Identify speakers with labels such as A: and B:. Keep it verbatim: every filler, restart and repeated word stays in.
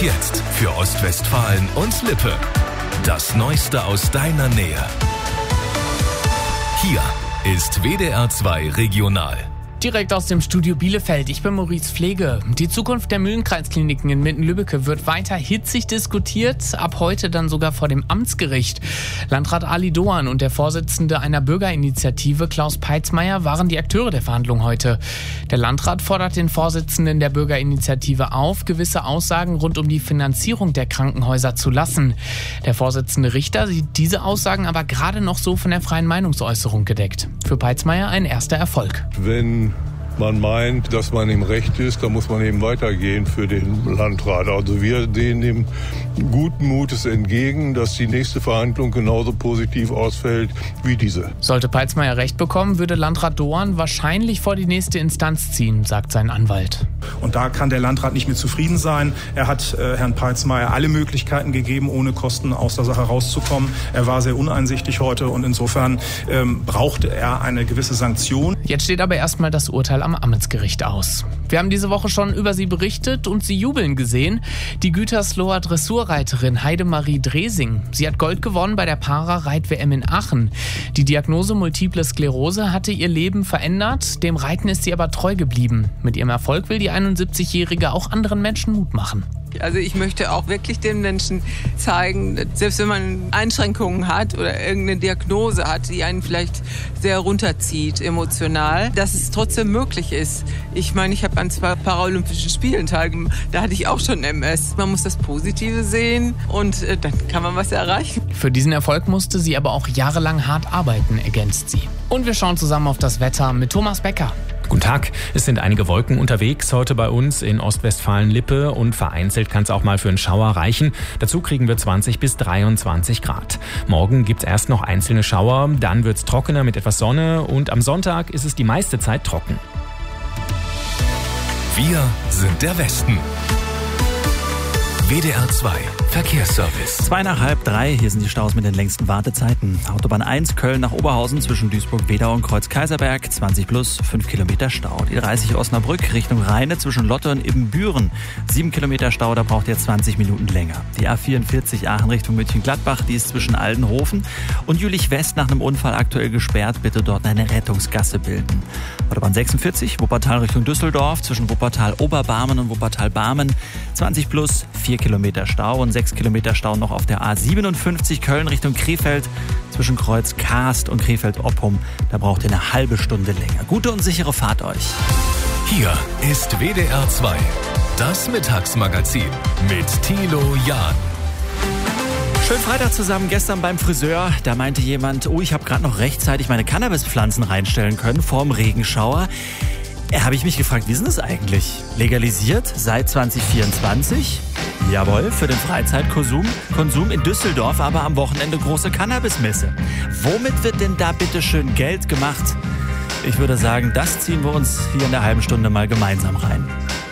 A: jetzt für Ostwestfalen und Lippe. Das Neueste aus deiner Nähe. Hier ist W D R zwei Regional.
B: Direkt aus dem Studio Bielefeld. Ich bin Maurice Pflege. Die Zukunft der Mühlenkreiskliniken in Mitten-Lübbecke wird weiter hitzig diskutiert. Ab heute dann sogar vor dem Amtsgericht. Landrat Ali Doan und der Vorsitzende einer Bürgerinitiative Klaus Peitzmeier waren die Akteure der Verhandlung heute. Der Landrat fordert den Vorsitzenden der Bürgerinitiative auf, gewisse Aussagen rund um die Finanzierung der Krankenhäuser zu lassen. Der Vorsitzende Richter sieht diese Aussagen aber gerade noch so von der freien Meinungsäußerung gedeckt. Für Peitzmeier ein erster Erfolg.
C: Wenn man meint, dass man im Recht ist, dann muss man eben weitergehen für den Landrat. Also wir sehen dem guten Mutes entgegen, dass die nächste Verhandlung genauso positiv ausfällt wie diese.
B: Sollte Peitzmeier recht bekommen, würde Landrat Doan wahrscheinlich vor die nächste Instanz ziehen, sagt sein Anwalt.
D: Und da kann der Landrat nicht mit zufrieden sein. Er hat äh, Herrn Peitzmeier alle Möglichkeiten gegeben, ohne Kosten aus der Sache rauszukommen. Er war sehr uneinsichtig heute und insofern ähm, brauchte er eine gewisse Sanktion.
B: Jetzt steht aber erstmal das Urteil am Amtsgericht aus. Wir haben diese Woche schon über sie berichtet und sie jubeln gesehen. Die Gütersloher Dressurreiterin Heidemarie Dresing. Sie hat Gold gewonnen bei der Para-Reit-W M in Aachen. Die Diagnose Multiple Sklerose hatte ihr Leben verändert. Dem Reiten ist sie aber treu geblieben. Mit ihrem Erfolg will die einundsiebzigjährige auch anderen Menschen Mut machen.
E: Also ich möchte auch wirklich den Menschen zeigen, selbst wenn man Einschränkungen hat oder irgendeine Diagnose hat, die einen vielleicht sehr runterzieht emotional, dass es trotzdem möglich ist. Ich meine, ich habe an zwei Paralympischen Spielen teilgenommen, da hatte ich auch schon M S. Man muss das Positive sehen und äh, dann kann man was erreichen.
B: Für diesen Erfolg musste sie aber auch jahrelang hart arbeiten, ergänzt sie. Und wir schauen zusammen auf das Wetter mit Thomas Becker.
F: Guten Tag, es sind einige Wolken unterwegs heute bei uns in Ostwestfalen-Lippe und vereinzelt kann es auch mal für einen Schauer reichen. Dazu kriegen wir zwanzig bis dreiundzwanzig Grad. Morgen gibt es erst noch einzelne Schauer, dann wird es trockener mit etwas Sonne und am Sonntag ist es die meiste Zeit trocken.
A: Wir sind der Westen. W D R zwei Verkehrsservice.
G: Zwei nach halb drei, hier sind die Staus mit den längsten Wartezeiten. Autobahn eins, Köln nach Oberhausen zwischen Duisburg-Wedau und Kreuz-Kaiserberg, zwanzig plus, fünf Kilometer Stau. Die dreißig Osnabrück Richtung Rheine zwischen Lotte und Ibbenbüren, sieben Kilometer Stau, da braucht ihr zwanzig Minuten länger. Die A vierundvierzig Aachen Richtung München-Gladbach, die ist zwischen Aldenhofen und Jülich-West nach einem Unfall aktuell gesperrt, bitte dort eine Rettungsgasse bilden. Autobahn sechsundvierzig, Wuppertal Richtung Düsseldorf zwischen Wuppertal-Oberbarmen und Wuppertal-Barmen, zwanzig plus, vier Kilometer Stau und sechs Kilometer Stau noch auf der A siebenundfünfzig Köln Richtung Krefeld zwischen Kreuz Karst und Krefeld-Oppum. Da braucht ihr eine halbe Stunde länger. Gute und sichere Fahrt euch.
A: Hier ist W D R zwei, das Mittagsmagazin mit Thilo Jahn.
G: Schönen Freitag zusammen. Gestern beim Friseur, da meinte jemand, oh, ich habe gerade noch rechtzeitig meine Cannabispflanzen reinstellen können vorm Regenschauer. Da habe ich mich gefragt, wie ist denn das eigentlich? Legalisiert seit zwanzig vierundzwanzig? Jawohl, für den Freizeitkonsum Konsum in Düsseldorf, aber am Wochenende große Cannabismesse. Womit wird denn da bitte schön Geld gemacht? Ich würde sagen, das ziehen wir uns hier in der halben Stunde mal gemeinsam rein.